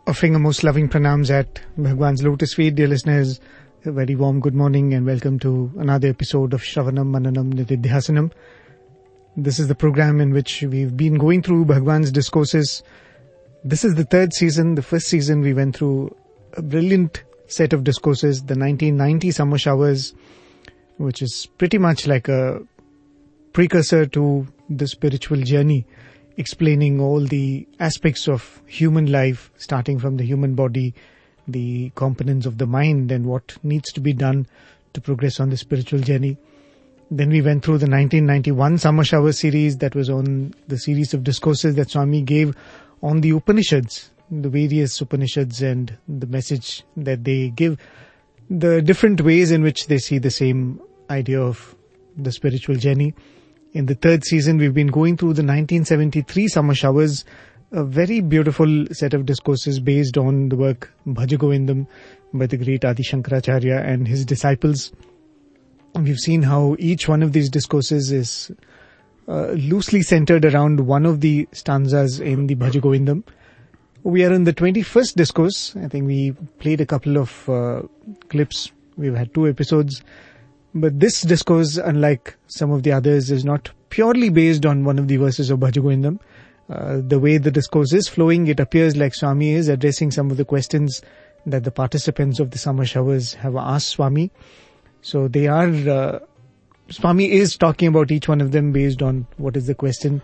Offering a most loving pranams at Bhagwan's lotus feet. Dear listeners, a very warm good morning and welcome to another episode of Shravanam Mananam Nididhyasanam. This is the program in which we've been going through Bhagwan's discourses. This is the third season. The first season we went through a brilliant set of discourses, the 1990 summer showers, which is pretty much like a precursor to the spiritual journey, explaining all the aspects of human life, starting from the human body, the components of the mind, and what needs to be done to progress on the spiritual journey. Then we went through the 1991 Summer Shower series, that was on the series of discourses that Swami gave on the Upanishads, the various Upanishads and the message that they give, the different ways in which they see the same idea of the spiritual journey. In the third season, we've been going through the 1973 Summer Showers, a very beautiful set of discourses based on the work Bhaja Govindam by the great Adi Shankaracharya and his disciples. We've seen how each one of these discourses is loosely centered around one of the stanzas in the Bhaja Govindam. We are in the 21st discourse. I think we played a couple of clips. We've had 2 episodes. But this discourse, unlike some of the others, is not purely based on one of the verses of Bhaja Govindam. The way the discourse is flowing, it appears like Swami is addressing some of the questions that the participants of the summer showers have asked Swami. So they are, Swami is talking about each one of them based on what is the question.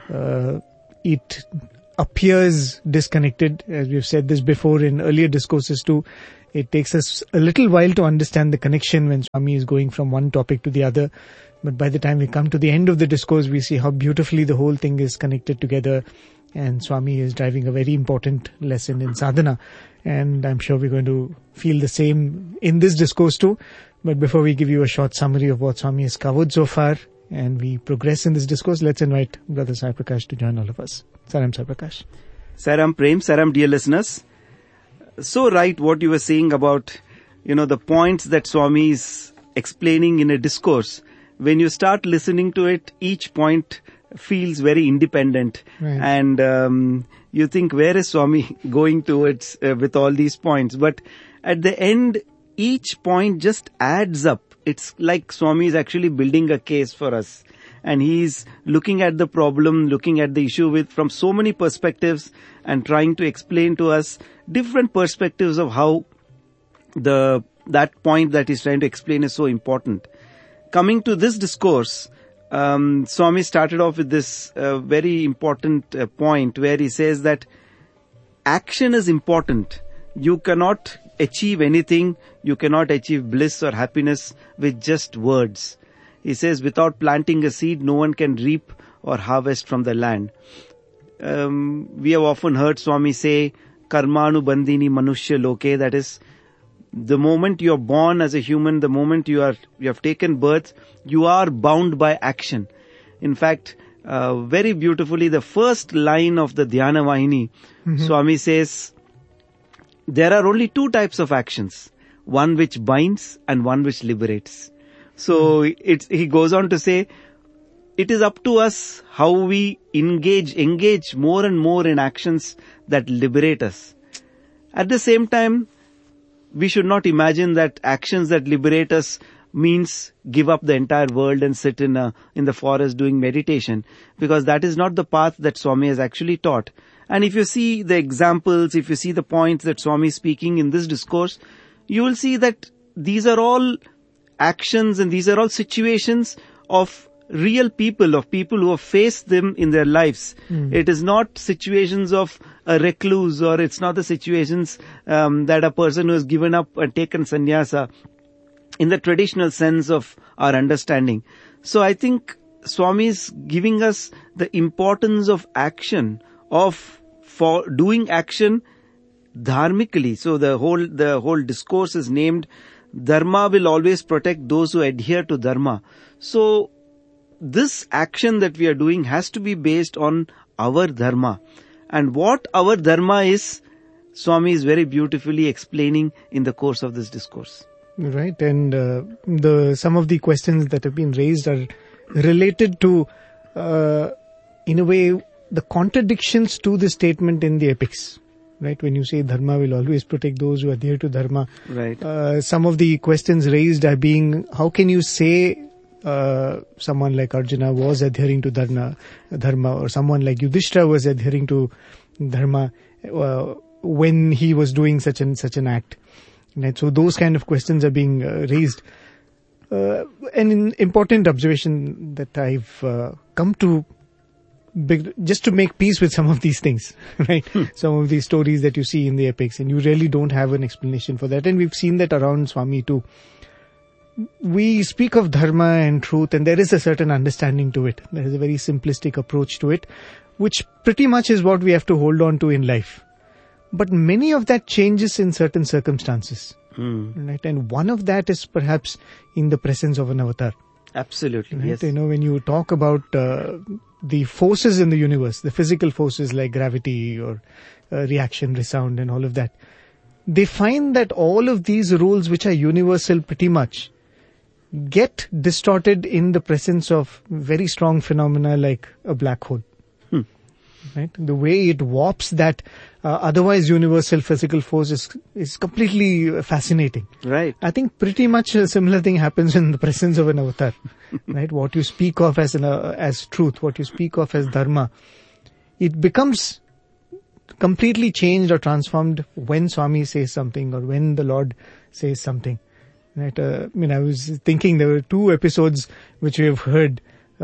It appears disconnected, as we've said this before in earlier discourses too. It takes us a little while to understand the connection when Swami is going from one topic to the other. But by the time we come to the end of the discourse, we see how beautifully the whole thing is connected together. And Swami is driving a very important lesson in sadhana. And I'm sure we're going to feel the same in this discourse too. But before we give you a short summary of what Swami has covered so far, and we progress in this discourse, let's invite Brother Sai Prakash to join all of us. Saram Sai Prakash. Saram Prem, Saram dear listeners. So right what you were saying about, the points that Swami is explaining in a discourse. When you start listening to it, each point feels very independent. Right. And you think, where is Swami going towards with all these points? But at the end, each point just adds up. It's like Swami is actually building a case for us. And he's looking at the problem, looking at the issue from so many perspectives and trying to explain to us different perspectives of how that point that he's trying to explain is so important. Coming to this discourse, Swami started off with this very important point where he says that action is important. You cannot achieve anything, you cannot achieve bliss or happiness with just words. He says, without planting a seed, no one can reap or harvest from the land. We have often heard Swami say, Karmanu bandini manushya loke, that is, the moment you are born as a human, the moment you have taken birth, you are bound by action. In fact, very beautifully, the first line of the Dhyana Vahini, Swami says, there are only 2 types of actions, one which binds and one which liberates. So he goes on to say, it is up to us how we engage more and more in actions that liberate us. At the same time, we should not imagine that actions that liberate us means give up the entire world and sit in the forest doing meditation, because that is not the path that Swami has actually taught. And if you see the examples, if you see the points that Swami is speaking in this discourse, you will see that these are all actions and these are all situations of real people, of people who have faced them in their lives. It is not situations of a recluse, or it's not the situations that a person who has given up and taken sannyasa in the traditional sense of our understanding. So I think Swami is giving us the importance of action, for doing action dharmically. So the whole discourse is named Dharma will always protect those who adhere to Dharma. So this action that we are doing has to be based on our Dharma. And what our Dharma is, Swami is very beautifully explaining in the course of this discourse. Right, and some of the questions that have been raised are related to, in a way, the contradictions to the statement in the epics. right? When you say dharma will always protect those who adhere to dharma. Right. Some of the questions raised are being, how can you say someone like Arjuna was adhering to dharma, or someone like Yudhishthira was adhering to dharma when he was doing such an act? Right? So those kind of questions are being raised. An important observation that I've come to, just to make peace with some of these things, right? Some of these stories that you see in the epics, and you really don't have an explanation for that. And we've seen that around Swami too. We speak of dharma and truth, and there is a certain understanding to it. There is a very simplistic approach to it, which pretty much is what we have to hold on to in life. But many of that changes in certain circumstances. Right? And one of that is perhaps in the presence of an avatar. Absolutely, Right? yes. When you talk about the forces in the universe, the physical forces like gravity or reaction, resound and all of that, they find that all of these rules, which are universal pretty much, get distorted in the presence of very strong phenomena like a black hole. Right? The way it warps that otherwise universal physical force is completely fascinating. Right. I think pretty much a similar thing happens in the presence of an avatar. Right? What you speak of as truth, what you speak of as dharma, it becomes completely changed or transformed when Swami says something or when the Lord says something. Right? I was thinking there were two episodes which we have heard.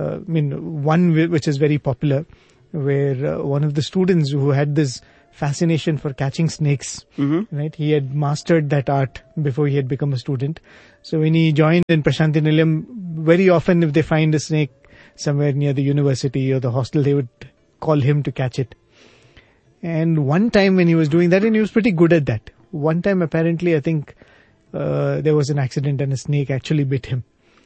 One which is very popular, where one of the students who had this fascination for catching snakes, right? He had mastered that art before he had become a student. So when he joined in Prashanti Nilayam, very often if they find a snake somewhere near the university or the hostel, they would call him to catch it. And one time when he was doing that, and he was pretty good at that. One time apparently, I think there was an accident and a snake actually bit him.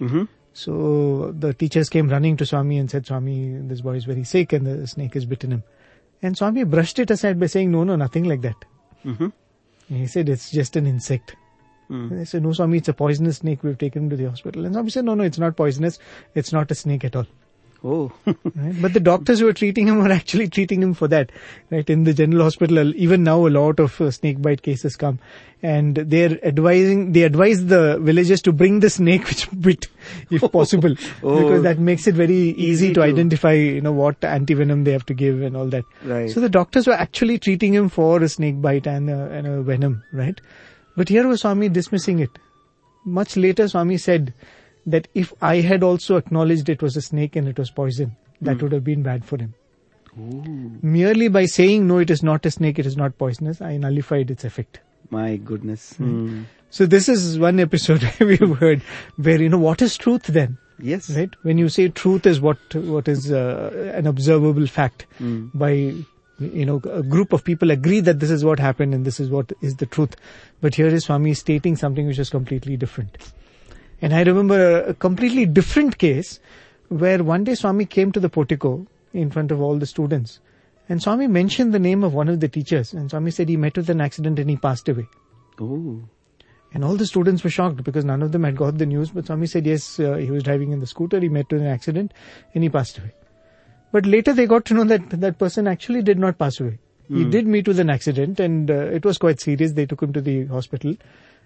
So the teachers came running to Swami and said, Swami, this boy is very sick and the snake has bitten him. And Swami brushed it aside by saying, no, nothing like that. And he said, it's just an insect. And they said, no, Swami, it's a poisonous snake. We've taken him to the hospital. And Swami said, no, it's not poisonous. It's not a snake at all. Oh. Right? But the doctors who were treating him were actually treating him for that. Right? In the general hospital, even now a lot of snake bite cases come. And they advise the villagers to bring the snake which bit, if possible. Because that makes it very easy to identify, what antivenom they have to give and all that. Right. So the doctors were actually treating him for a snake bite and a venom, right? But here was Swami dismissing it. Much later, Swami said that if I had also acknowledged it was a snake and it was poison, that would have been bad for him. Merely by saying, no, it is not a snake, it is not poisonous, I nullified its effect. My goodness. So this is one episode we've heard where, what is truth then? Yes. Right? When you say truth is what is an observable fact by, a group of people agree that this is what happened and this is what is the truth. But here is Swami stating something which is completely different. And I remember a completely different case where one day Swami came to the portico in front of all the students. And Swami mentioned the name of one of the teachers. And Swami said he met with an accident and he passed away. Oh. And all the students were shocked because none of them had got the news. But Swami said, yes, he was driving in the scooter, he met with an accident and he passed away. But later they got to know that that person actually did not pass away. He did meet with an accident and it was quite serious. They took him to the hospital.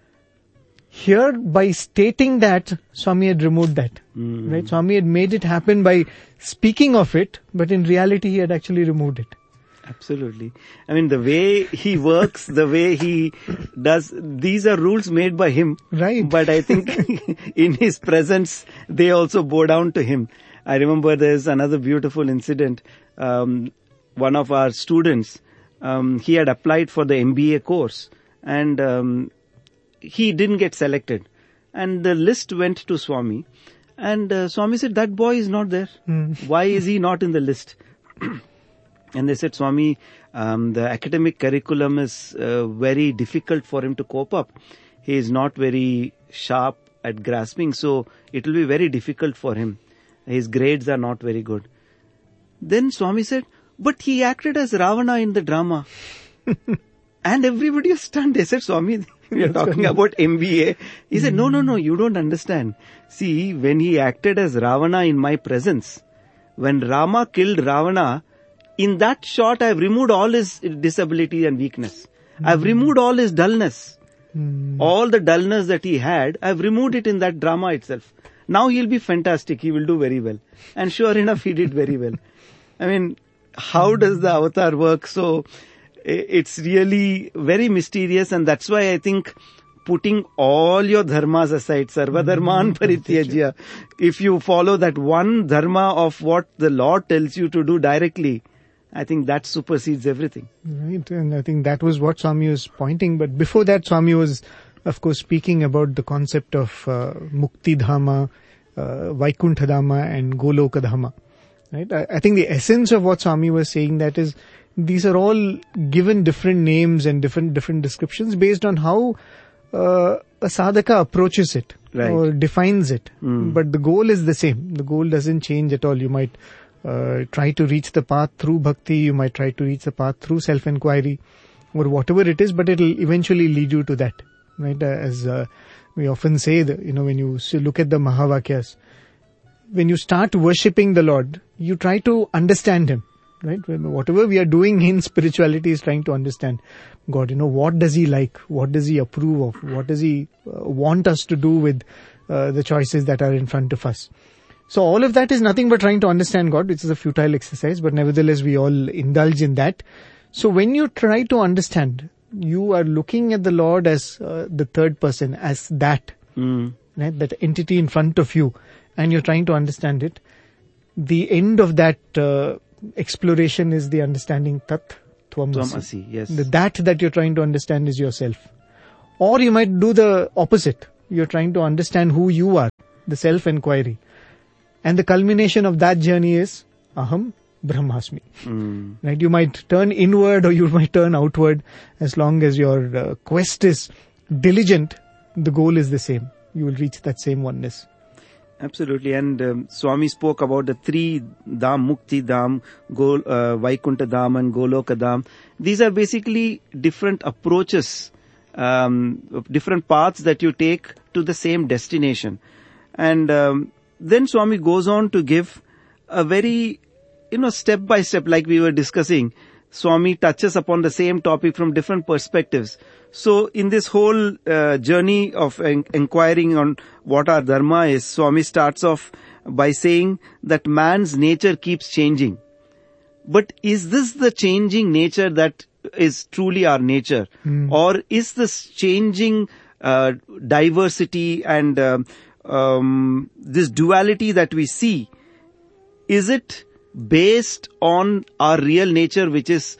Here, by stating that, Swami had removed that. Right? Swami had made it happen by speaking of it, but in reality he had actually removed it. Absolutely. I mean, the way he works, the way he does, these are rules made by him. Right. But I think in his presence, they also bow down to him. I remember there's another beautiful incident. One of our students, he had applied for the MBA course and he didn't get selected. And the list went to Swami. And Swami said, that boy is not there. Why is he not in the list? And they said, Swami, the academic curriculum is very difficult for him to cope up. He is not very sharp at grasping, so it will be very difficult for him. His grades are not very good. Then Swami said, but he acted as Ravana in the drama. And everybody was stunned. They said, Swami, we are talking about MBA. He said, no, you don't understand. See, when he acted as Ravana in my presence, when Rama killed Ravana, in that shot, I've removed all his disability and weakness. I've removed all his dullness. All the dullness that he had, I've removed it in that drama itself. Now he'll be fantastic. He will do very well. And sure enough, he did very well. I mean, how does the avatar work? So it's really very mysterious, and that's why I think putting all your dharmas aside, sarva dharman parityajya, if you follow that one dharma of what the Lord tells you to do directly, I think that supersedes everything. Right, and I think that was what Swami was pointing. But before that, Swami was, of course, speaking about the concept of Mukti Dhama, Vaikuntha Dhama and Goloka Dhama. Right? I think the essence of what Swami was saying, that is, these are all given different names and different descriptions based on how a sadhaka approaches it, right, or defines it. But the goal is the same. The goal doesn't change at all. You might try to reach the path through bhakti, you might try to reach the path through self-inquiry, or whatever it is, but it'll eventually lead you to that. Right? As we often say, when you look at the Mahavakyas, when you start worshipping the Lord, you try to understand Him. Right? Whatever we are doing in spirituality is trying to understand God. What does He like? What does He approve of? What does He want us to do with the choices that are in front of us? So all of that is nothing but trying to understand God, which is a futile exercise, but nevertheless we all indulge in that. So when you try to understand, you are looking at the Lord as the third person, as that, right? That entity in front of you, and you're trying to understand it. The end of that exploration is the understanding Tat Tvamasi. Yes. That you're trying to understand is yourself. Or you might do the opposite. You're trying to understand who you are, the self-inquiry. And the culmination of that journey is Aham Brahmasmi. Right? You might turn inward or you might turn outward. As long as your quest is diligent, the goal is the same. You will reach that same oneness. Absolutely. And Swami spoke about the three Dham, Mukti Dham, Vaikuntha Dham and Goloka Dham. These are basically different approaches, different paths that you take to the same destination. And then Swami goes on to give a very, step by step, like we were discussing. Swami touches upon the same topic from different perspectives. So in this whole journey of inquiring on what our dharma is, Swami starts off by saying that man's nature keeps changing. But is this the changing nature that is truly our nature? Or is this changing diversity and this duality that we see, is it based on our real nature, which is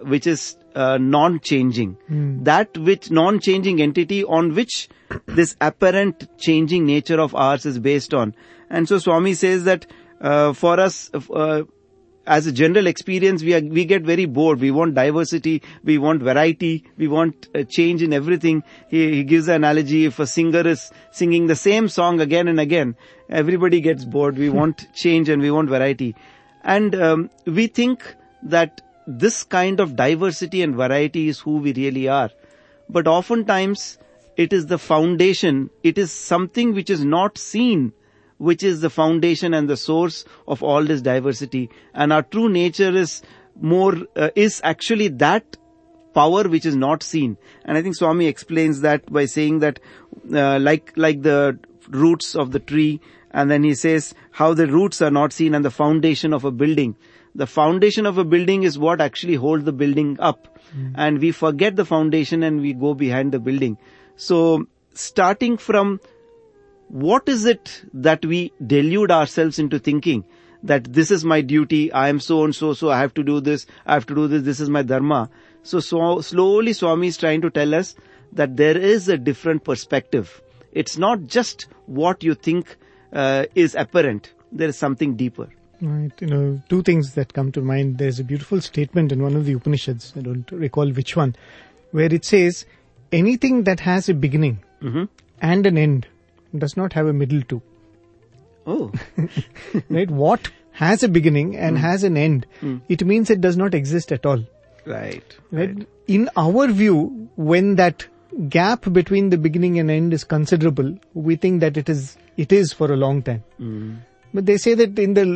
non-changing? That which non-changing entity on which this apparent changing nature of ours is based on. And so Swami says that for us, as a general experience, we get very bored. We want diversity, we want variety, we want a change in everything. He gives an analogy: if a singer is singing the same song again and again, everybody gets bored. We want change and we want variety. And we think that this kind of diversity and variety is who we really are. But oftentimes, it is the foundation, it is something which is not seen, which is the foundation and the source of all this diversity. And our true nature is actually that power which is not seen. And I think Swami explains that by saying that, like the roots of the tree, and then he says how the roots are not seen, and the foundation of a building. The foundation of a building is what actually holds the building up. And we forget the foundation and we go behind the building. So starting from what is it that we delude ourselves into thinking that this is my duty, I am so and so, so I have to do this, this is my dharma. So slowly Swami is trying to tell us that there is a different perspective. It's not just what you think is apparent. There is something deeper. Right. Two things that come to mind. There's a beautiful statement in one of the Upanishads, I don't recall which one, where it says, anything that has a beginning and an end does not have a middle too. Oh. Right? What has a beginning and has an end, it means it does not exist at all. Right. In our view, when that gap between the beginning and end is considerable, we think that it is for a long time. But they say that in the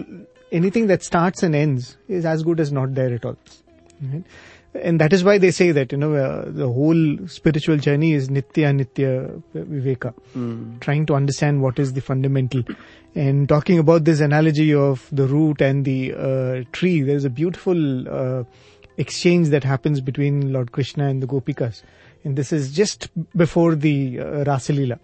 anything that starts and ends is as good as not there at all. Right? And that is why they say that, the whole spiritual journey is nitya viveka, trying to understand what is the fundamental. And talking about this analogy of the root and the tree, there is a beautiful exchange that happens between Lord Krishna and the Gopikas. And this is just before the Rasalila.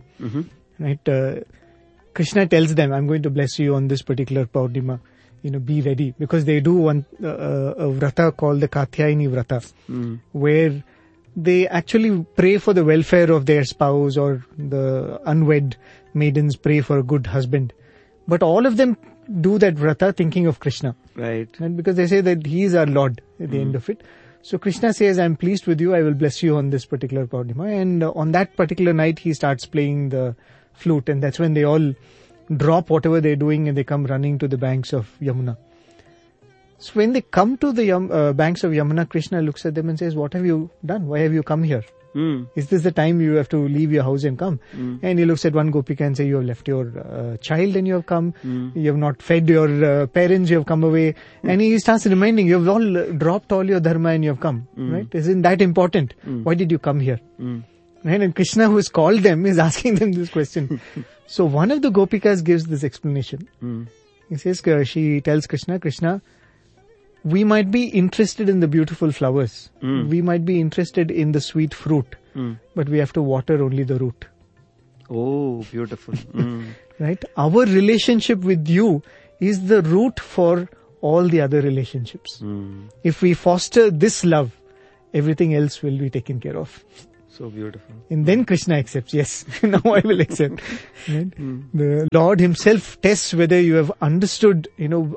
Right? Krishna tells them, I'm going to bless you on this particular Purnima. Be ready. Because they do one a vrata called the Katyayani vrata, where they actually pray for the welfare of their spouse, or the unwed maidens pray for a good husband. But all of them do that vrata thinking of Krishna. Right. And because they say that he is our Lord at the end of it. So Krishna says, I'm pleased with you, I will bless you on this particular Purnima. And on that particular night, he starts playing the flute, and that's when they all drop whatever they're doing and they come running to the banks of Yamuna. So when they come to the banks of Yamuna, Krishna looks at them and says, what have you done? Why have you come here? Is this the time you have to leave your house and come? And he looks at one Gopika and says, you have left your child and you have come. You have not fed your parents, you have come away. And he starts reminding, you have all dropped all your dharma and you have come. Right? Isn't that important? Why did you come here? Right? And Krishna, who has called them, is asking them this question. So one of the Gopikas gives this explanation. He says, she tells Krishna, we might be interested in the beautiful flowers. We might be interested in the sweet fruit. But we have to water only the root. Oh, beautiful. Right? Our relationship with you is the root for all the other relationships. If we foster this love, everything else will be taken care of. So beautiful. And then Krishna accepts, yes, now I will accept. Right? The Lord himself tests whether you have understood,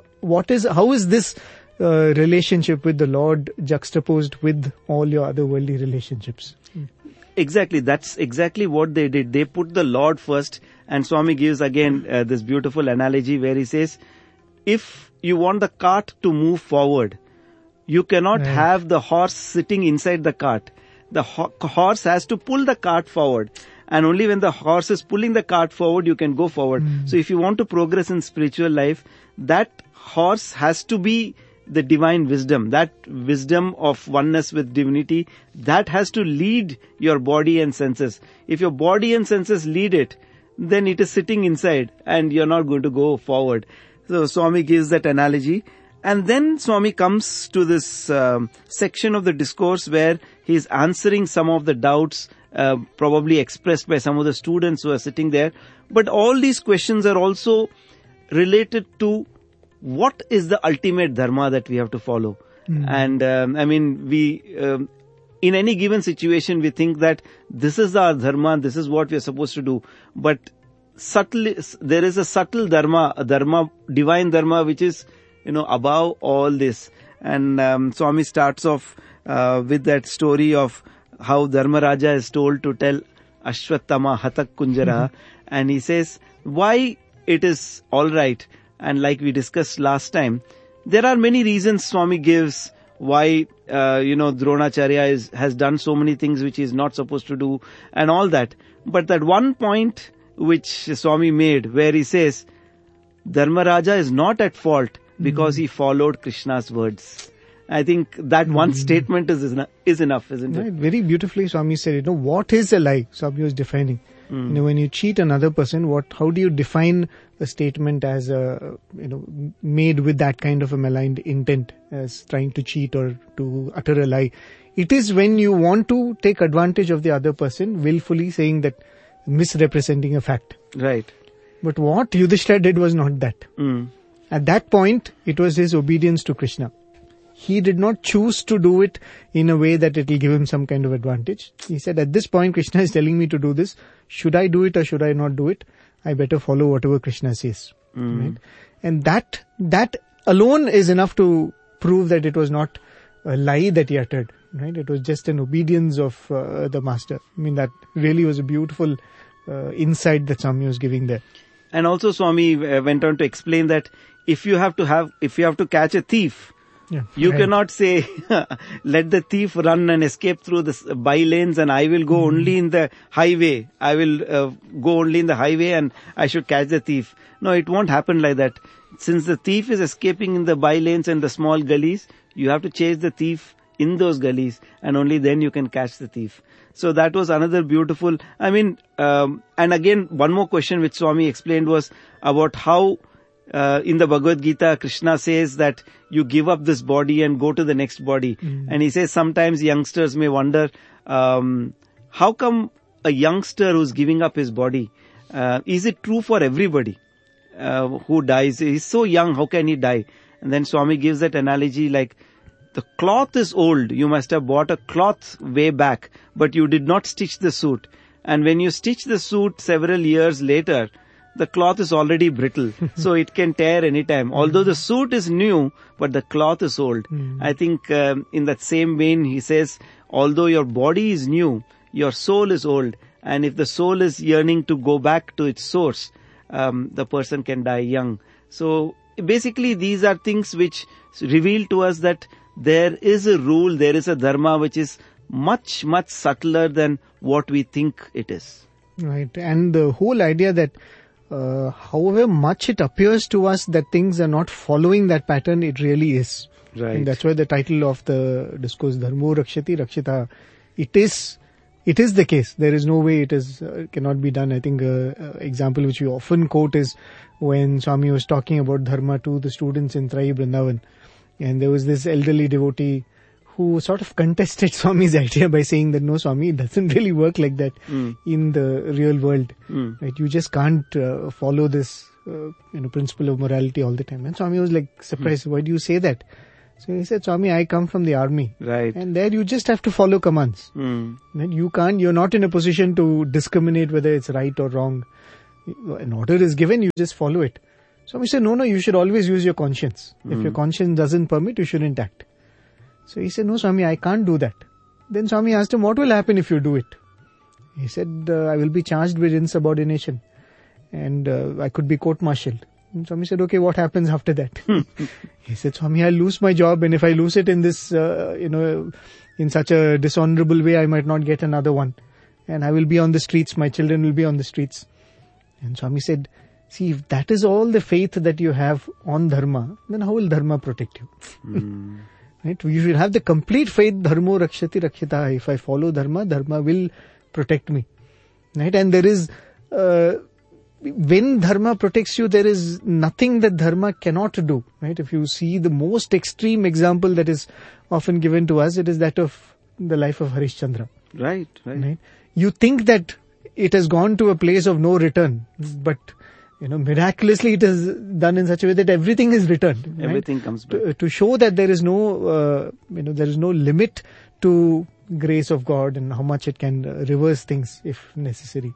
how is this relationship with the Lord juxtaposed with all your other worldly relationships. Exactly, that's exactly what they did. They put the Lord first, and Swami gives again this beautiful analogy where he says, if you want the cart to move forward, you cannot have the horse sitting inside the cart. The horse has to pull the cart forward. And only when the horse is pulling the cart forward, you can go forward. So if you want to progress in spiritual life, that horse has to be the divine wisdom, that wisdom of oneness with divinity, that has to lead your body and senses. If your body and senses lead it, then it is sitting inside and you're not going to go forward. So Swami gives that analogy. And then Swami comes to this section of the discourse where he is answering some of the doubts probably expressed by some of the students who are sitting there. But all these questions are also related to what is the ultimate dharma that we have to follow. And we in any given situation we think that this is our dharma, this is what we are supposed to do. But there is a subtle dharma, divine dharma, which is above all this. And Swami starts off with that story of how Dharmaraja is told to tell Ashwatthama Hatak Kunjara, and he says why it is alright. And like we discussed last time, there are many reasons Swami gives why Dronacharya has done so many things which he is not supposed to do and all that. But that one point which Swami made where he says Dharmaraja is not at fault because he followed Krishna's words. I think that one statement is enough, isn't it? Right, very beautifully Swami said it. What is a lie? Swami was defining. When you cheat another person, how do you define a statement as made with that kind of a maligned intent as trying to cheat or to utter a lie? It is when you want to take advantage of the other person, willfully saying that, misrepresenting a fact. Right. But what Yudhishthira did was not that. At that point, it was his obedience to Krishna. He did not choose to do it in a way that it will give him some kind of advantage. He said, at this point, Krishna is telling me to do this. Should I do it or should I not do it? I better follow whatever Krishna says. Right? And that alone is enough to prove that it was not a lie that he uttered. Right? It was just an obedience of the master. That really was a beautiful insight that Swami was giving there. And also Swami went on to explain that if you have to catch a thief, you cannot say, let the thief run and escape through the by lanes and I will go only in the highway. I will go only in the highway and I should catch the thief. No, it won't happen like that. since the thief is escaping in the by lanes and the small gullies, you have to chase the thief in those gullies, and only then you can catch the thief. So that was another beautiful, and again, one more question which Swami explained was about how in the Bhagavad Gita, Krishna says that you give up this body and go to the next body. And he says sometimes youngsters may wonder, how come a youngster who's giving up his body, is it true for everybody who dies? He's so young, how can he die? And then Swami gives that analogy like, the cloth is old. You must have bought a cloth way back, but you did not stitch the suit. And when you stitch the suit several years later, the cloth is already brittle. So it can tear anytime. Although the suit is new, but the cloth is old. I think in that same vein, he says, although your body is new, your soul is old. And if the soul is yearning to go back to its source, the person can die young. So basically, these are things which reveal to us that there is a rule, there is a dharma which is much, much subtler than what we think it is. Right. And the whole idea that however much it appears to us that things are not following that pattern, it really is. Right. And that's why the title of the discourse, Dharmo Rakshati Rakshita, it is the case. There is no way it is cannot be done. I think example which we often quote is when Swami was talking about dharma to the students in Trai Vrindavan. And there was this elderly devotee who sort of contested Swami's idea by saying that no, Swami, it doesn't really work like that in the real world. Right? You just can't follow this principle of morality all the time. And Swami was like surprised, why do you say that? So he said, Swami, I come from the army. Right. And there you just have to follow commands. And you're not in a position to discriminate whether it's right or wrong. An order is given, you just follow it. So we said, no, you should always use your conscience. If your conscience doesn't permit, you shouldn't act. So he said, no, Swami, I can't do that. Then Swami asked him, what will happen if you do it? He said, I will be charged with insubordination and I could be court-martialed. And Swami said, okay, what happens after that? He said, Swami, I'll lose my job, and if I lose it in this, in such a dishonorable way, I might not get another one. And I will be on the streets, my children will be on the streets. And Swami said, see, if that is all the faith that you have on dharma, then how will dharma protect you? Right? You should have the complete faith, dharmo rakshati rakshita. If I follow dharma, dharma will protect me. Right? And there is, when dharma protects you, there is nothing that dharma cannot do. Right? If you see the most extreme example that is often given to us, it is that of the life of Harishchandra. Right. You think that it has gone to a place of no return, but miraculously it is done in such a way that everything is returned. Everything comes back. To show that there is no, there is no limit to grace of God and how much it can reverse things if necessary.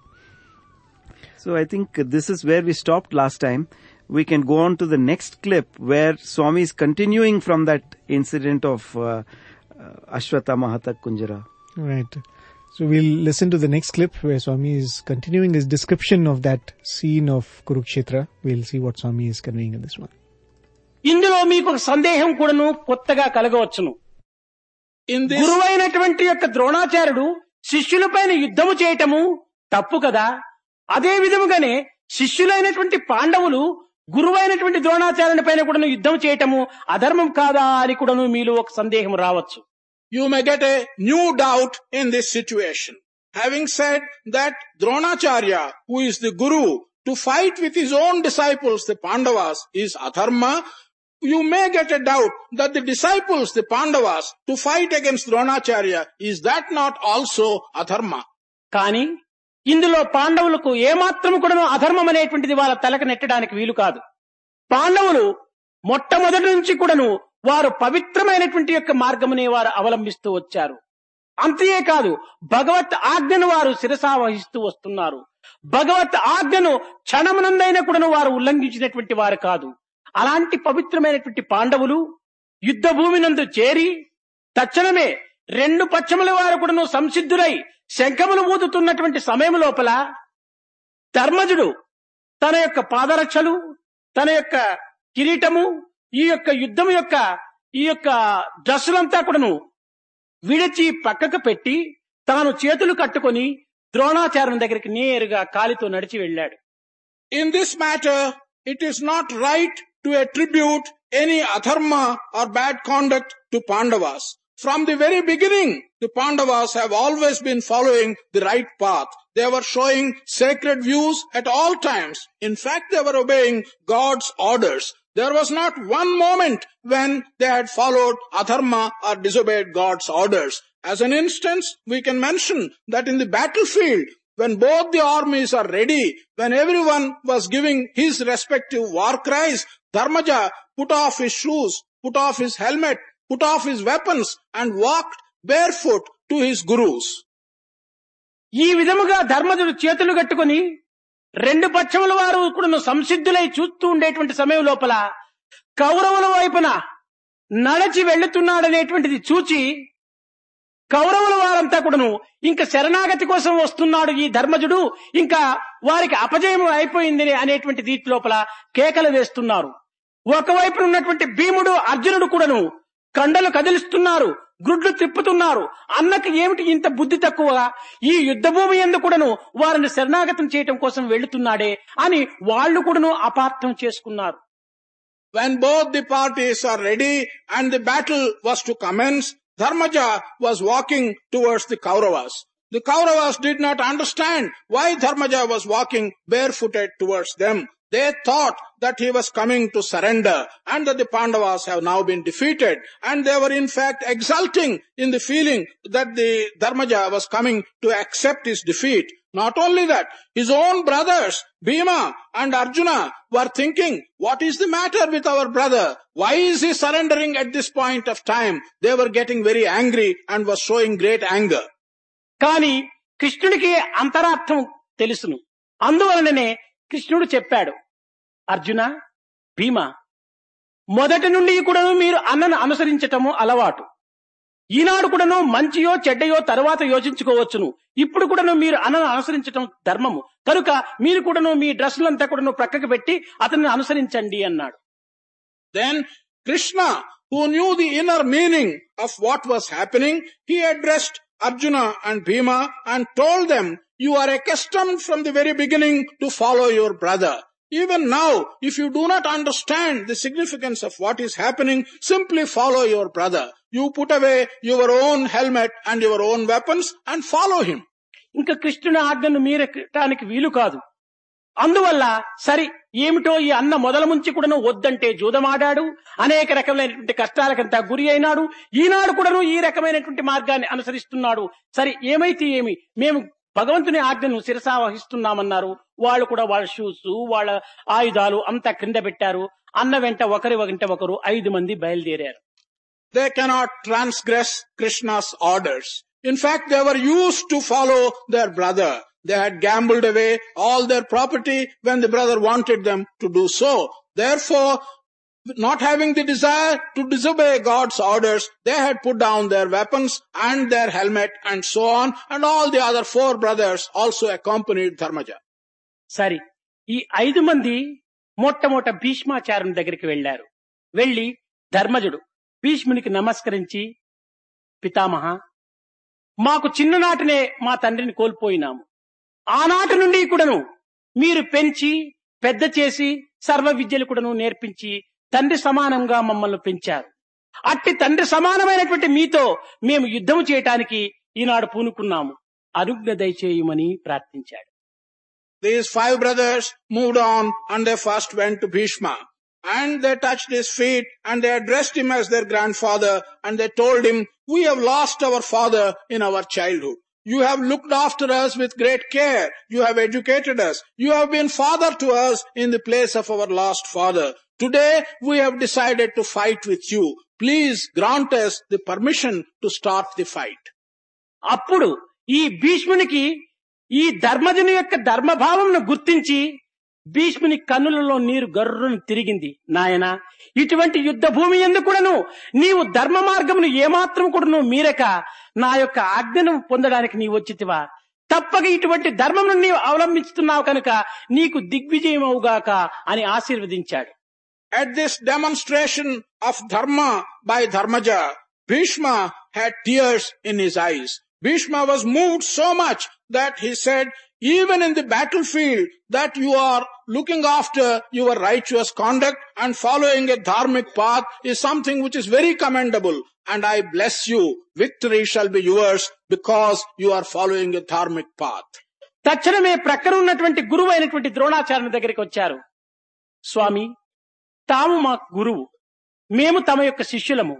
So I think this is where we stopped last time. We can go on to the next clip where Swami is continuing from that incident of Ashwatthama Hatak Kunjara. Right. So we'll listen to the next clip where Swami is continuing his description of that scene of Kurukshetra. We'll see what Swami is conveying in this one. ఇందులో మీకు ఒక సందేహం కూడాను కొత్తగా కలగవచ్చును. గురువైనటువంటి యొక్క ద్రోణాచార్యుడు శిష్యులపైన యుద్ధము చేయటము తప్పు కదా. అదే విధముగానే శిష్యులైనటువంటి పాండవులు గురువైనటువంటి ద్రోణాచార్యుని పైన కూడాను యుద్ధం చేయటము అధర్మం కాదా అని కూడాను మీలో ఒక సందేహం రావచ్చు. You may get a new doubt in this situation. Having said that Dronacharya, who is the guru, to fight with his own disciples, the Pandavas, is adharma, you may get a doubt that the disciples, the Pandavas, to fight against Dronacharya, is that not also adharma? కానీ ఇందులో పాండవులకు ఏమాత్రము కూడాను అధర్మం అనేటువంటిది వాళ్ళ తలకు నెట్టడానికి వీలు కాదు. పాండవులు మొట్టమొదటి నుంచి కూడాను వారు పవిత్రమైనటువంటి యొక్క మార్గమునే వారు అవలంబిస్తూ వచ్చారు. అంతేకాదు భగవత్ ఆజ్ఞను వారు శిరసావహిస్తూ వస్తున్నారు. భగవత్ ఆజ్ఞను క్షణమునందైనా కూడాను వారు ఉల్లంఘించినటువంటి వారు కాదు. అలాంటి పవిత్రమైనటువంటి పాండవులు యుద్ధ భూమినందు చేరి తక్షణమే రెండు పక్షముల వారు కూడాను సంసిద్ధులై శంఖములు ఊదుతున్నటువంటి సమయం లోపల ధర్మజుడు తన యొక్క పాదరక్షలు, తన యొక్క కిరీటము, ఈ యొక్క యుద్ధం యొక్క ఈ యొక్క డ్రెస్సులంతా కూడాను విడిచి పక్కకు పెట్టి తాను చేతులు కట్టుకొని ద్రోణాచార్యుని దగ్గరికి నేరుగా కాలితో నడిచి వెళ్ళాడు. In this matter, it is not right to attribute any adharma or bad conduct to Pandavas. From the very beginning, the Pandavas have always been following the right path. They were showing sacred views at all times. In fact, they were obeying God's orders. There was not one moment when they had followed adharma or disobeyed God's orders. As an instance, we can mention that in the battlefield, when both the armies are ready, when everyone was giving his respective war cries, Dharmaja put off his shoes, put off his helmet, put off his weapons and walked barefoot to his gurus. ఈ విధముగా ధర్మజుడు చేతులు కట్టుకుని రెండు పక్షముల వారు కూడా సంసిద్ధులై చూస్తూ ఉండేటువంటి సమయం లోపల కౌరవుల వైపున నడచి వెళ్తున్నాడనేటువంటిది చూచి కౌరవుల వారంతా కూడాను ఇంకా శరణాగతి కోసం వస్తున్నాడు ఈ ధర్మజుడు, ఇంకా వారికి అపజయం అయిపోయింది అనేటువంటి రీతి లోపల కేకలు వేస్తున్నారు. ఒకవైపు ఉన్నటువంటి భీముడు అర్జునుడు కూడాను కండలు కదిలిస్తున్నారు, గ్రుడ్లు తిప్పుతున్నారు. అన్నకి ఏమిటి ఇంత బుద్ధి తక్కువ, ఈ యుద్ధ భూమి యందు కూడాను వారిని శరణాగతం చేయటం కోసం వెళ్తున్నాడే అని వాళ్ళు కూడాను అపార్థం చేసుకున్నారు. When both the parties are ready and the battle was to commence, Dharmaja was walking towards the Kauravas. The Kauravas did not understand why Dharmaja was walking barefooted towards them. They thought that he was coming to surrender and that the Pandavas have now been defeated, and they were in fact exulting in the feeling that the Dharmaja was coming to accept his defeat. Not only that, his own brothers, Bhima and Arjuna, were thinking, what is the matter with our brother? Why is he surrendering at this point of time? They were getting very angry and were showing great anger. కానీ కృష్ణుడికి అంతరార్థం తెలుసును. అందువలననే కృష్ణుడు చెప్పాడు, అర్జున, భీమ, మొదటి నుండి కూడా మీరు అన్నను అనుసరించటము అలవాటు. ఈనాడు కూడాను మంచియో చెడ్డయో తర్వాత యోచించుకోవచ్చును. ఇప్పుడు కూడాను మీరు అన్నను అనుసరించటం ధర్మము కనుక మీరు కూడాను మీ డ్రెస్సులంతా కూడాను ప్రక్కకు పెట్టి అతన్ని అనుసరించండి అన్నాడు. Then Krishna, who knew the inner meaning of what was happening, he addressed Arjuna and Bhima and told them, you are accustomed from the very beginning to follow your brother. Even now, if you do not understand the significance of what is happening, simply follow your brother. You put away your own helmet and your own weapons and follow him. ఇంకా కృష్ణుని ఆజ్ఞను మీరటానికి వీలు కాదు. అందువల్ల సరి ఏమిటో ఈ అన్న మొదల నుంచి కూడాను వద్దంటే జూదమాడాడు, అనేక రకమైనటువంటి కష్టాలకంతా గురి అయినాడు. ఈనాడు కూడాను ఈ రకమైనటువంటి మార్గాన్ని అనుసరిస్తున్నాడు. సరి ఏమైతే ఏమి, మేము భగవంతుని ఆజ్ఞను శిరసా వహిస్తున్నామన్నారు. వాళ్ళు కూడా వాళ్ళ షూస్, వాళ్ళ ఆయుధాలు అంతా క్రింద పెట్టారు. అన్న వెంట ఒకరి వెంట ఒకరు 5 మంది బయలుదేరారు. They cannot transgress Krishna's orders. In fact, they were used to follow their brother. They had gambled away all their property when the brother wanted them to do so. Therefore, not having the desire to disobey God's orders, they had put down their weapons and their helmet and so on, and all the other 4 brothers also accompanied Dharmaja. సరి ఈ 5 మంది మొట్టమొదట భీష్మాచార్యుని దగ్గరికి వెళ్లారు. వెళ్లి ధర్మజుడు భీష్మునికి నమస్కరించి, పితామహ, మాకు చిన్ననాటినే మా తండ్రిని కోల్పోయినాము. ఆనాటి నుండి కూడాను మీరు పెంచి పెద్ద చేసి సర్వ విద్యలు కూడాను నేర్పించి తండ్రి సమానంగా మమ్మల్ని పెంచారు. అట్టి తండ్రి సమానమైనటువంటి మీతో మేము యుద్ధము చేయటానికి ఈనాడు పూనుకున్నాము. అనుజ్ఞ దయచేయమని ప్రార్థించాడు. These 5 brothers moved on and they first went to Bhishma. And they touched his feet and they addressed him as their grandfather and they told him, we have lost our father in our childhood. You have looked after us with great care. You have educated us. You have been father to us in the place of our lost father. Today we have decided to fight with you. Please grant us the permission to start the fight. అప్పుడు ఈ భీష్మునికి ఈ ధర్మజుని యొక్క ధర్మభావంను గుర్తించి భీష్ముని కన్నులలో నీరు గర్రును తిరిగింది. నాయన, ఇటువంటి యుద్ధ భూమి యందు కూడాను నీవు ధర్మ మార్గమును ఏమాత్రం కూడాను మీరక నా యొక్క ఆజ్ఞను పొందడానికి నీవు వచ్చితివా? తప్పక ఇటువంటి ధర్మమును నీవు అవలంబిస్తున్నావు కనుక నీకు దిగ్విజయమవుగాక అని ఆశీర్వదించాడు. At this demonstration of dharma by Dharmaja, Bhishma had tears in his eyes. Bhishma was moved so much that he said, even in the battlefield, that you are looking after your righteous conduct and following a dharmic path is something which is very commendable. And I bless you. Victory shall be yours because you are following a dharmic path. తక్షణమే ప్రక్కన ఉన్నటువంటి గురువు అయినటువంటి ద్రోణాచార్యుని దగ్గరికి వచ్చారు. స్వామి, తాము మా గురువు, మేము తమ యొక్క శిష్యులము.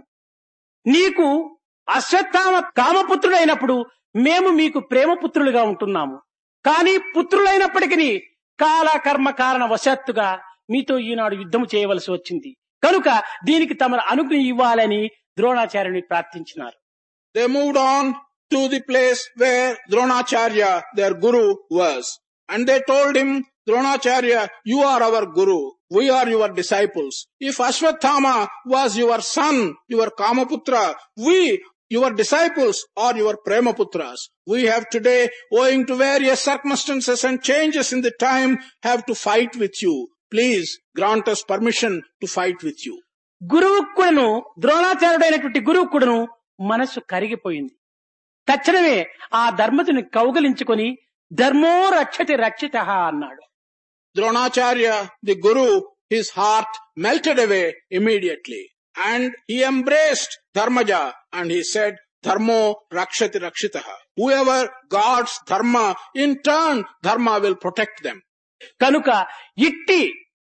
నీకు అశ్వత్థామ కామపుత్రుడైనప్పుడు మేము మీకు ప్రేమపుత్రులుగా ఉంటున్నాము. కానీ పుత్రులైనప్పటికీ కాల కర్మ కారణ వశాత్తుగా మీతో ఈనాడు యుద్ధము చేయవలసి వచ్చింది. కనుక దీనికి తమ అనుజ్ఞ ఇవ్వాలని ద్రోణాచార్యుని ప్రార్థించినారు. They moved on to the place where Dronacharya, their guru, was. And they told him, Dronacharya, you are our guru. We are your disciples. If Ashwatthama was your son, your Kamaputra, we, your disciples, are your Premaputras. We have today, owing to various circumstances and changes in the time, have to fight with you. Please grant us permission to fight with you. గురువు కూడాను, ద్రోణాచార్యుడైనటువంటి గురువు కూడాను మనస్సు కరిగిపోయింది. తక్షణమే ఆ ధర్మతుని కౌగలించుకొని ధర్మో రక్షతి రక్షితః అన్నాడు. Dronacharya, the guru, his heart melted away immediately. And he embraced Dharmaja and he said, Dharmo rakshati rakshitaha. Whoever guards dharma, in turn, dharma will protect them. కనుక ఇట్టి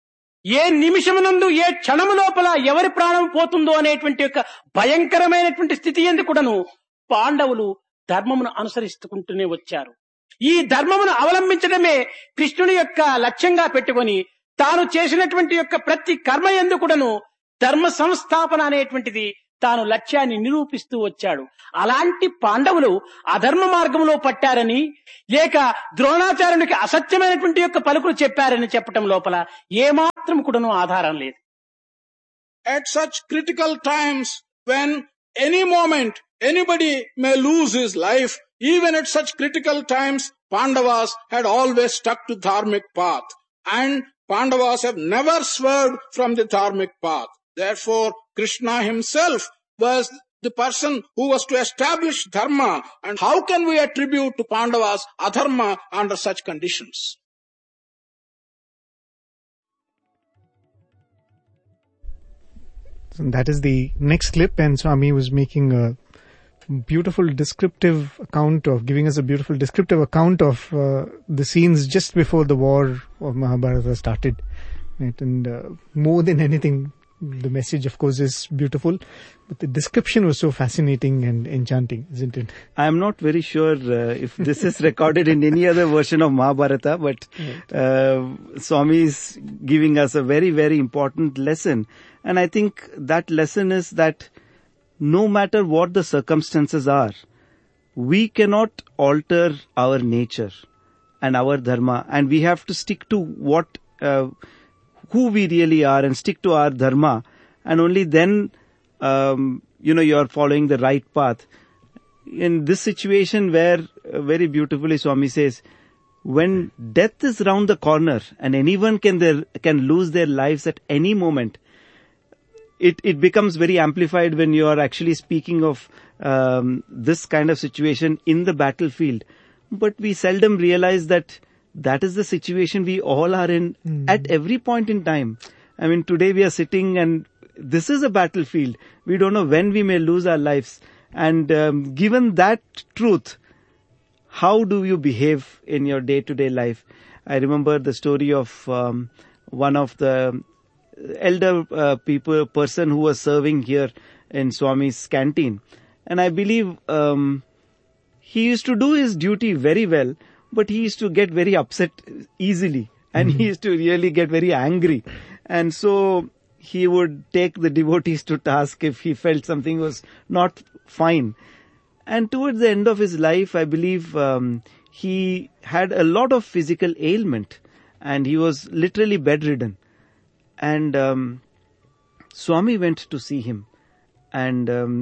ఏ నిమిషమునందు ఏ క్షణము లోపల ఎవరి ప్రాణం పోతుందో అనేటువంటి యొక్క భయంకరమైనటువంటి స్థితి యందు కూడాను పాండవులు ధర్మమును అనుసరిస్తుంటూనే వచ్చారు. ఈ ధర్మమును అవలంబించడమే కృష్ణుని యొక్క లక్ష్యంగా పెట్టుకొని తాను చేసినటువంటి యొక్క ప్రతి కర్మ యందు కూడాను ధర్మ సంస్థాపన అనేటువంటిది తాను లక్ష్యాన్ని నిరూపిస్తూ వచ్చాడు. అలాంటి పాండవులు అధర్మ మార్గంలో పట్టారని లేక ద్రోణాచార్యునికి అసత్యమైనటువంటి యొక్క పలుకులు చెప్పారని చెప్పటం లోపల ఏమాత్రం కూడాను ఆధారం లేదు. At such critical times, when any moment anybody may lose his life, even at such critical times, Pandavas had always stuck to dharmic path. And Pandavas have never swerved from the dharmic path. Therefore, Krishna himself was the person who was to establish dharma. And how can we attribute to Pandavas adharma under such conditions? So that is the next clip, and Swami was making a beautiful descriptive account of, giving us a beautiful descriptive account of the scenes just before the war of Mahabharata started. Right? And more than anything, the message, of course, is beautiful, but the description was so fascinating and enchanting, isn't it? I am not very sure if this is recorded in any other version of Mahabharata, but Swami is giving us a very, very important lesson. And I think that lesson is that no matter what the circumstances are, we cannot alter our nature and our dharma, and we have to stick to what who we really are and stick to our dharma, and only then you are following the right path. In this situation where very beautifully Swami says, when death is round the corner and anyone can lose their lives at any moment, it becomes very amplified when you are actually speaking of this kind of situation in the battlefield. But we seldom realize that is the situation we all are in at every point in time. I mean, today we are sitting and this is a battlefield. We don't know when we may lose our lives. And given that truth, how do you behave in your day-to-day life? I remember the story of one of the elder person who was serving here in Swami's canteen. And I believe he used to do his duty very well, but he used to get very upset easily, and he used to really get very angry. And so he would take the devotees to task if he felt something was not fine. And towards the end of his life, I believe he had a lot of physical ailment, and he was literally bedridden. And Swami went to see him, and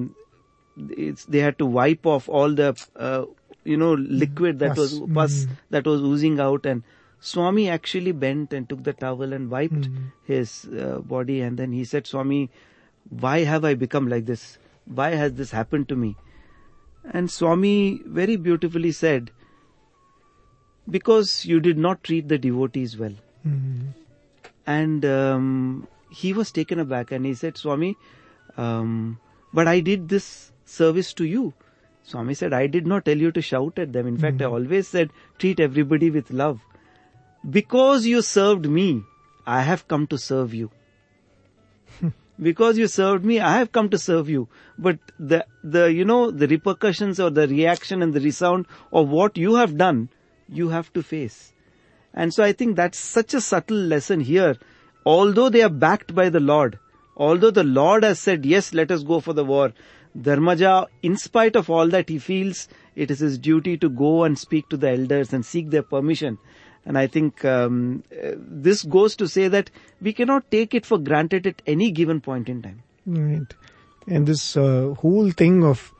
they had to wipe off all the liquid that was pus that was oozing out, and Swami actually bent and took the towel and wiped his body, and then he said, Swami, why have I become like this? Why has this happened to me? And Swami very beautifully said, because you did not treat the devotees well. And he was taken aback and he said, Swami, but I did this service to you. Swami said, I did not tell you to shout at them. In fact, I always said, treat everybody with love. Because you served me, I have come to serve you. Because you served me, I have come to serve you. But the repercussions or the reaction and the resound of what you have done, you have to face. And so I think that's such a subtle lesson here. Although they are backed by the Lord, although the Lord has said, yes, let us go for the war, Dharmaja, in spite of all that, he feels it is his duty to go and speak to the elders and seek their permission. And I think this goes to say that we cannot take it for granted at any given point in time. Right. And this whole thing of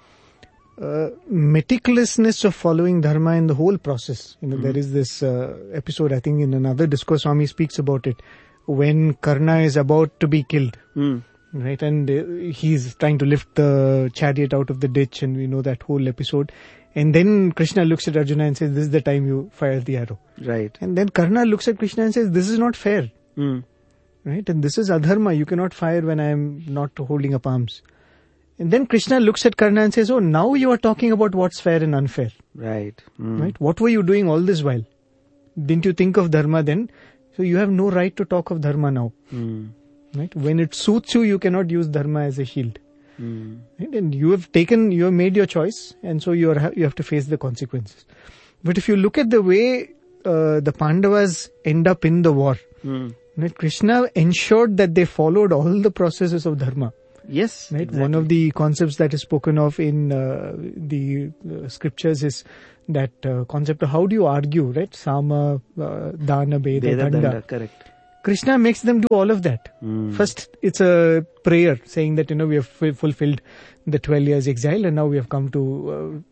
meticulousness of following dharma in the whole process. There is this episode, I think in another discourse, Swami speaks about it, when Karna is about to be killed. Right, and he's trying to lift the chariot out of the ditch, and we know that whole episode. And then Krishna looks at Arjuna and says, this is the time you fire the arrow. Right. And then Karna looks at Krishna and says, this is not fair. Right, and this is adharma. You cannot fire when I am not holding up arms. And then Krishna looks at Karna and says, oh, now you are talking about what's fair and unfair. Right. Right. What were you doing all this while? Didn't you think of dharma then? So you have no right to talk of dharma now. Right. When it suits you, you cannot use dharma as a shield. Right? And you have made your choice, and so you have to face the consequences. But if you look at the way the Pandavas end up in the war, right, Krishna ensured that they followed all the processes of dharma. Yes. Right. Exactly. One of the concepts that is spoken of in the scriptures is that concept of how do you argue, right? Sama, Dana, Beda, Danda. Correct. Krishna makes them do all of that. First, it's a prayer saying that, we have fulfilled the 12 years exile and now we have come to,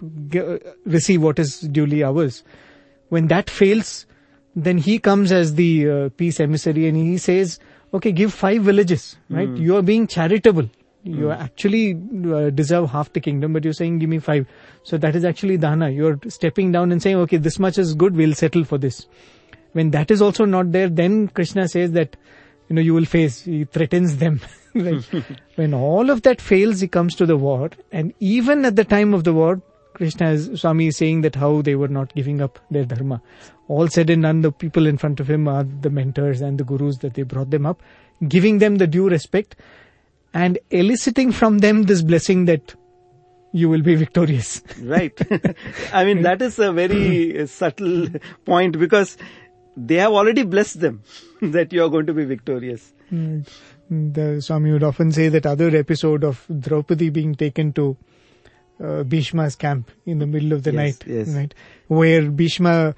receive what is duly ours. When that fails, then he comes as the peace emissary and he says, okay, give 5 villages, right? You are being charitable. You actually deserve half the kingdom, but you're saying give me 5. So that is actually dana. You're stepping down and saying, okay, this much is good, we'll settle for this. When that is also not there, then Krishna says that, you will face, he threatens them. Right? When all of that fails, he comes to the war. And even at the time of the war, Swami is saying that how they were not giving up their dharma. All said and done, the people in front of him are the mentors and the gurus that they brought them up, giving them the due respect and eliciting from them this blessing that you will be victorious. Right. I mean, that is a very subtle point because they have already blessed them that you are going to be victorious. The Swami would often say that other episode of Draupadi being taken to Bhishma's camp in the middle of the night, right? Where Bhishma,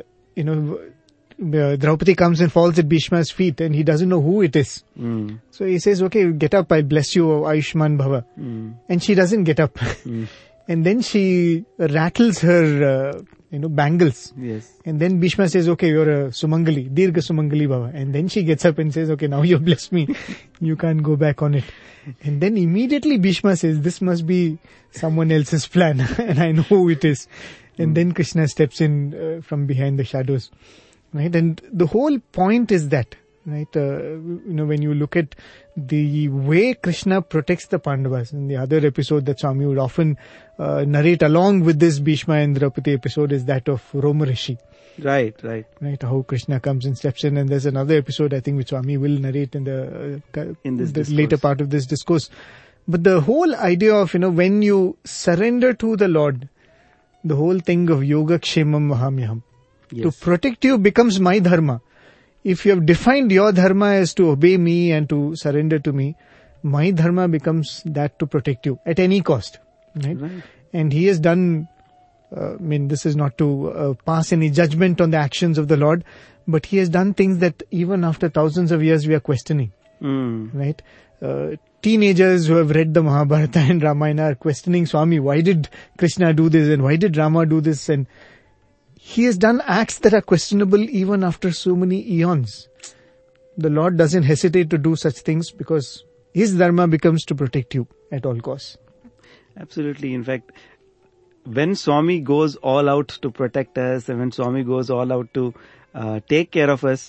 Draupadi comes and falls at Bhishma's feet and he doesn't know who it is. So he says, okay, get up, I'll bless you, Ayushman Bhava. And she doesn't get up. And then she rattles her, bangles. Yes. And then Bhishma says, okay, you're a Sumangali, Dirgha Sumangali Bhava. And then she gets up and says, okay, now you've blessed me. You can't go back on it. And then immediately Bhishma says, this must be someone else's plan. And I know who it is. And then Krishna steps in from behind the shadows. Right. And the whole point is that, right, when you look at the way Krishna protects the Pandavas, in the other episode that Swami would often narrate along with this Bhishma and Draupadi episode is that of Romarishi. Right. How Krishna comes and steps in, and there's another episode I think which Swami will narrate in the later part of this discourse. But the whole idea of, when you surrender to the Lord, the whole thing of yoga kshemam vahamyaham, to protect you becomes my dharma. If you have defined your dharma as to obey me and to surrender to me, my dharma becomes that to protect you at any cost. Right? And he has done, this is not to pass any judgment on the actions of the Lord, but he has done things that even after thousands of years we are questioning. Right? Teenagers who have read the Mahabharata and Ramayana are questioning Swami, why did Krishna do this and why did Rama do this? And he has done acts that are questionable even after so many eons. The Lord doesn't hesitate to do such things because his dharma becomes to protect you at all costs. Absolutely. In fact, when Swami goes all out to protect us and when Swami goes all out to take care of us,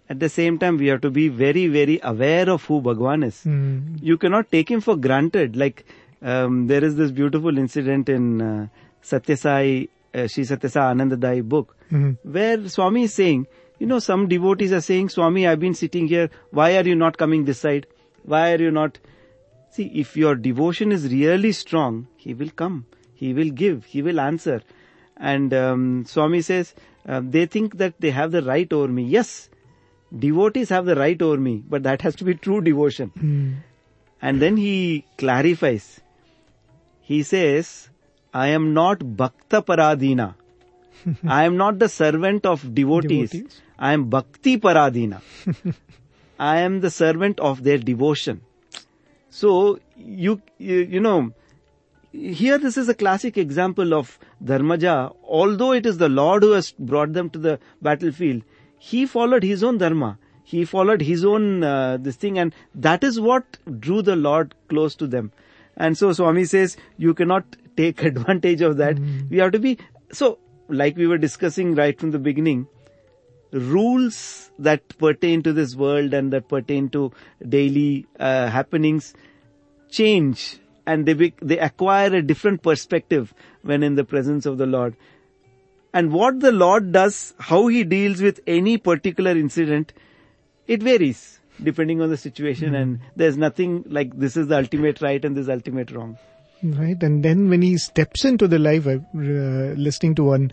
At the same time, we have to be very, very aware of who Bhagwan is. You cannot take him for granted. Like, there is this beautiful incident in Satyasai, Sri Satyasai Anandadai book, where Swami is saying, some devotees are saying, Swami, I've been sitting here. Why are you not coming this side? Why are you not? See, if your devotion is really strong, he will come. He will give. He will answer. And Swami says, they think that they have the right over me. Yes, devotees have the right over me, but that has to be true devotion. And then he clarifies. He says, I am not Bhakta Paradina. I am not the servant of devotees. I am Bhakti Paradina. I am the servant of their devotion. So, you know, here this is a classic example of Dharmaja. Although it is the Lord who has brought them to the battlefield, he followed his own dharma. He followed his own this thing, and that is what drew the Lord close to them. And so Swami says, you cannot take advantage of that. We have to be, so like we were discussing right from the beginning, rules that pertain to this world and that pertain to daily happenings change, and they acquire a different perspective when in the presence of the Lord. And what the Lord does, how he deals with any particular incident, it varies depending on the situation, and there's nothing like this is the ultimate right and this is ultimate wrong. Right, and then when he steps into the life, listening to one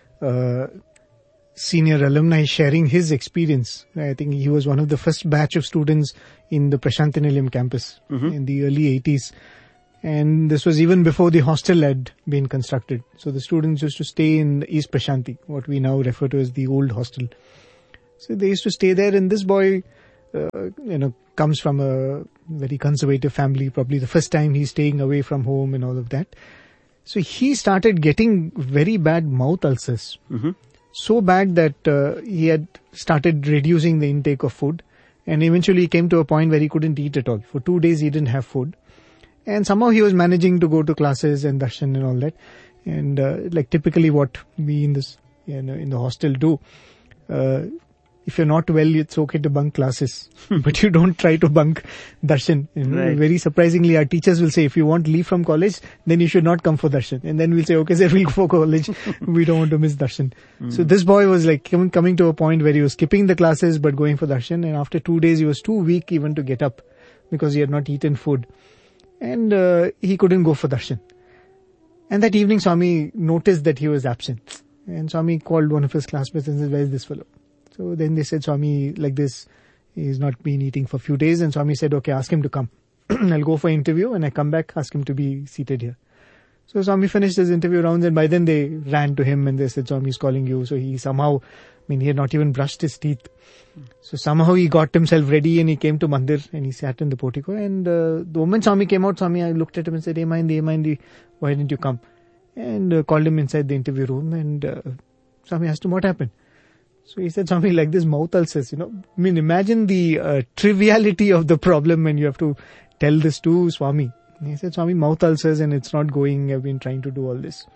senior alumni sharing his experience. I think he was one of the first batch of students in the Prashanti Nilayam campus in the early 80s. And this was even before the hostel had been constructed. So the students used to stay in East Prashanti, what we now refer to as the old hostel. So they used to stay there, and this boy, comes from a very conservative family, probably the first time he's staying away from home and all of that. So he started getting very bad mouth ulcers. So bad that he had started reducing the intake of food, and eventually he came to a point where he couldn't eat at all. For 2 days he didn't have food, and somehow he was managing to go to classes and darshan and all that. And like typically what we in this in the hostel do, if you're not well, it's okay to bunk classes, but you don't try to bunk darshan. Right. Very surprisingly, our teachers will say, if you want leave from college, then you should not come for darshan. And then we'll say, okay, sir, we'll go for college. We don't want to miss darshan. So this boy was like coming to a point where he was skipping the classes but going for darshan. And after 2 days, he was too weak even to get up because he had not eaten food. And he couldn't go for darshan. And that evening, Swami noticed that he was absent. And Swami called one of his classmates and said, where is this fellow? So then they said, Swami, like this, he's not been eating for a few days. And Swami said, okay, ask him to come. I'll go for interview, and I come back, ask him to be seated here. So Swami finished his interview rounds, and by then they ran to him and they said, Swami is calling you. So he somehow, he had not even brushed his teeth. So somehow he got himself ready and he came to Mandir and he sat in the portico. And the moment Swami came out, I looked at him and said, Hey, why didn't you come? And called him inside the interview room, and Swami asked him what happened. So he said something like this, mouth ulcers, imagine the triviality of the problem when you have to tell this to Swami. And he said, Swami, mouth ulcers and it's not going, I've been trying to do all this.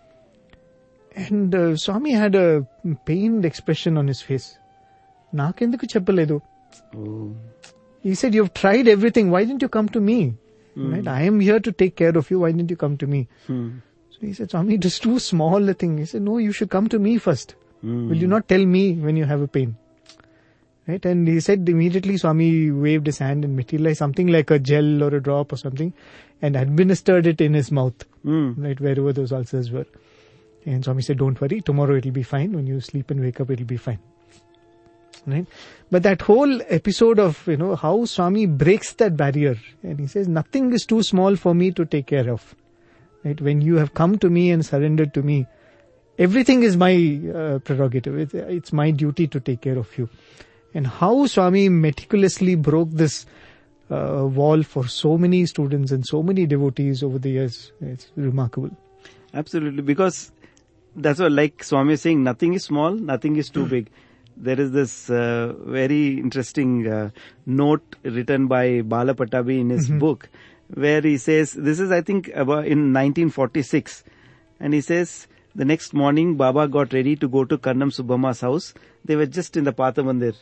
And Swami had a pained expression on his face. Naakenduku cheppaledu. He said, you've tried everything, why didn't you come to me? Right? I am here to take care of you, why didn't you come to me? So he said, Swami, it is too small a thing. He said, no, you should come to me first. Will you not tell me when you have a pain? Right? And he said immediately Swami waved his hand and materialized something like a gel or a drop or something and administered it in his mouth, right, wherever those ulcers were. And Swami said, don't worry, tomorrow it'll be fine. When you sleep and wake up, it'll be fine. Right? But that whole episode of, how Swami breaks that barrier, and he says, nothing is too small for me to take care of. Right? When you have come to me and surrendered to me, everything is my prerogative. It's my duty to take care of you. And how Swami meticulously broke this wall for so many students and so many devotees over the years. It's remarkable. Absolutely. Because that's what, like Swami is saying, nothing is small, nothing is too big. There is this very interesting note written by Bala Patabi in his book, where he says, this is I think about in 1946, and he says, the next morning, Baba got ready to go to Karnam Subbamma's house. They were just in the Patha Mandir.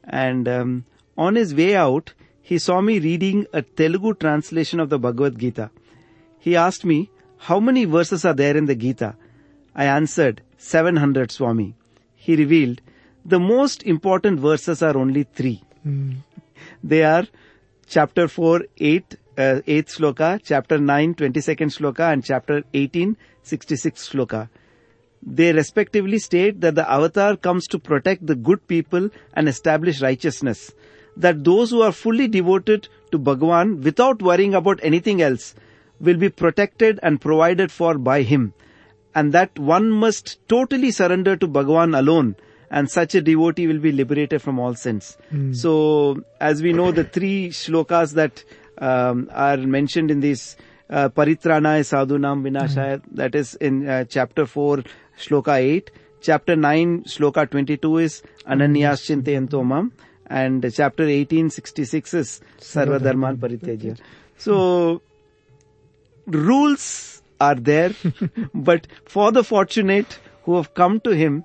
And on his way out, he saw me reading a Telugu translation of the Bhagavad Gita. He asked me, how many verses are there in the Gita? I answered, 700, Swami. He revealed, the most important verses are only 3. They are chapter 4, 8th sloka, chapter 9, 22nd sloka, and chapter 18, 66th sloka. They respectively state that the avatar comes to protect the good people and establish righteousness. That those who are fully devoted to Bhagavan without worrying about anything else will be protected and provided for by him. And that one must totally surrender to Bhagavan alone, and such a devotee will be liberated from all sins. So, as we know, the 3 shlokas that are mentioned in this Paritranaya Sadhunam Vinashaya, that is in chapter 4, shloka 8. Chapter 9, shloka 22 is Ananyas Chintayanto Mam. And chapter 18, 66 is Sarva Dharman Paritejya. So, rules are there, but for the fortunate who have come to him,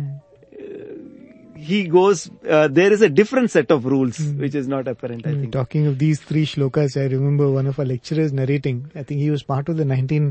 he goes, there is a different set of rules, which is not apparent, I think. Talking of these 3 shlokas, I remember one of our lecturers narrating, I think he was part of the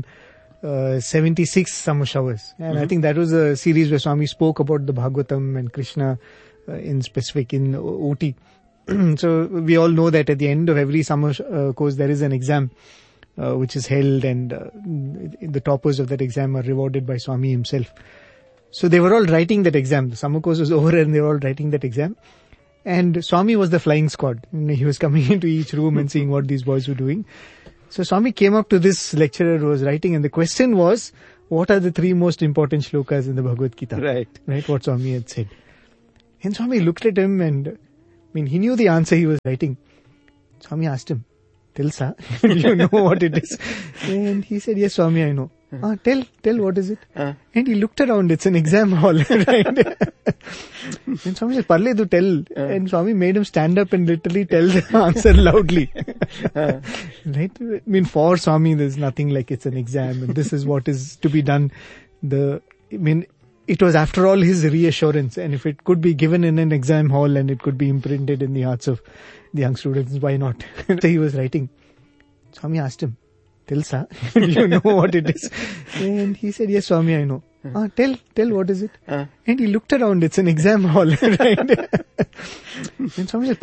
1976 summer showers. And I think that was a series where Swami spoke about the Bhagavatam and Krishna in specific in OT. So we all know that at the end of every summer course there is an exam which is held, and the toppers of that exam are rewarded by Swami himself. So they were all writing that exam. The summer course was over and they were all writing that exam. And Swami was the flying squad. He was coming into each room and seeing what these boys were doing. So Swami came up to this lecturer who was writing, and the question was, what are the 3 most important shlokas in the Bhagavad Gita? Right. What Swami had said. And Swami looked at him, and he knew the answer he was writing. Swami asked him, Tilsa, do you know what it is? And he said, yes, Swami, I know. Tell what is it? And he looked around, it's an exam hall, right? And Swami said, Parle, do tell. And Swami made him stand up and literally tell the answer loudly. Right? For Swami, there's nothing like it's an exam, and this is what is to be done. It was after all his reassurance, and if it could be given in an exam hall and it could be imprinted in the hearts of the young students, why not? So he was writing. Swami asked him, Tilsa, do you know what it is? And he said, yes, Swami, I know. Tell what is it? And he looked around, it's an exam hall, right? And Swami said,